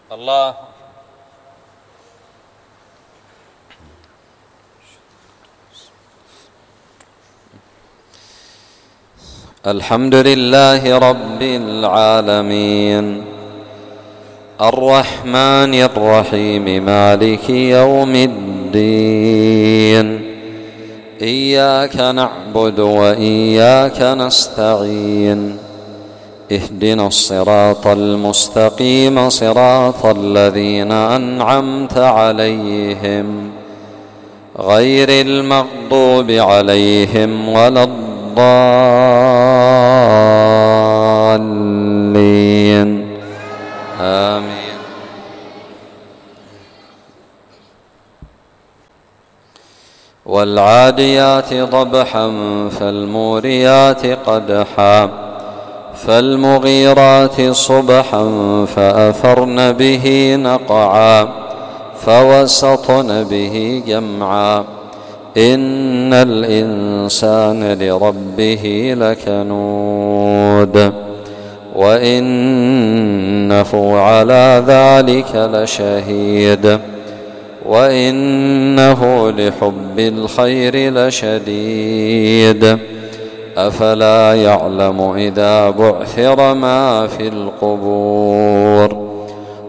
الله. الحمد لله رب العالمين الرحمن الرحيم مالك يوم الدين إياك نعبد وإياك نستعين اهدنا الصراط المستقيم صراط الذين أنعمت عليهم غير المغضوب عليهم ولا الضالين آمين. والعاديات ضبحا فالموريات قدحا فالمغيرات صبحا فأثرن به نقعا فوسطن به جمعا إن الإنسان لربه لكنود وإنه على ذلك لشهيد وإنه لحب الخير لشديد أفلا يعلم إذا بعثر ما في القبور